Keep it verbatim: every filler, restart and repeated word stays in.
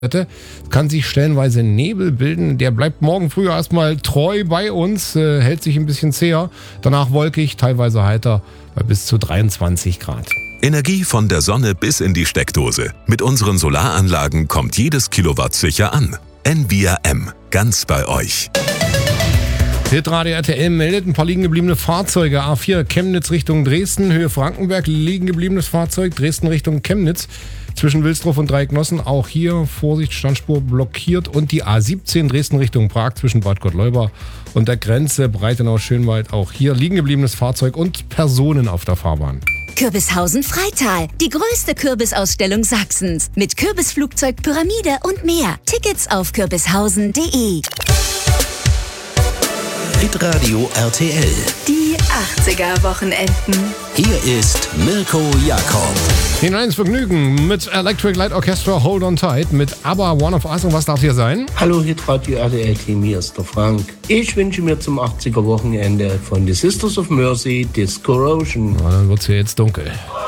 kann sich stellenweise Nebel bilden. Der bleibt morgen früh erstmal treu bei uns, äh, hält sich ein bisschen zäher. Danach wolkig, teilweise heiter bei bis zu dreiundzwanzig Grad. Energie von der Sonne bis in die Steckdose. Mit unseren Solaranlagen kommt jedes Kilowatt sicher an. N V R M, ganz bei euch. Hitradio R T L meldet ein paar liegen gebliebene Fahrzeuge. A vier Chemnitz Richtung Dresden, Höhe Frankenberg, liegen gebliebenes Fahrzeug. Dresden Richtung Chemnitz, zwischen Wilsdruff und Dreiecknossen. Auch hier Vorsicht, Standspur blockiert. Und die A siebzehn Dresden Richtung Prag, zwischen Bad Gottleuba und der Grenze Breitenau-Schönwald. Auch hier liegen gebliebenes Fahrzeug und Personen auf der Fahrbahn. Kürbishausen Freital, die größte Kürbisausstellung Sachsens. Mit Kürbisflugzeug, Pyramide und mehr. Tickets auf kürbishausen punkt de. Hitradio R T L. Die achtziger-Wochenenden. Hier ist Mirko Jakob. Hinein ins Vergnügen mit Electric Light Orchestra Hold on Tight, mit ABBA One of Us. Und was darf hier sein? Hallo Hitradio R T L-Team, hier ist der Frank. Ich wünsche mir zum achtziger-Wochenende von The Sisters of Mercy Disco Ocean. Na, dann wird's hier jetzt dunkel.